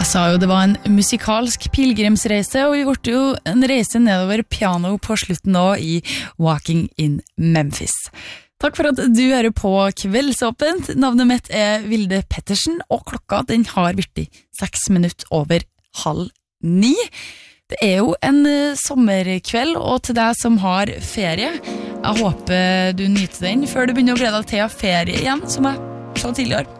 sa jo det var en musikalsk pilgrimsreise, og vi ble jo en reise nedover piano på slutten nå i Walking in Memphis. Takk for at du hører på Kveldsåpent. Navnet mitt er Vilde Pettersen, og klokka den har blitt 6 minutter over 8:30. Det er jo en sommerkveld, og til deg som har ferie, jeg håper du nyter den før du begynner å glede deg til ferie igjen, som jeg sa tidligere.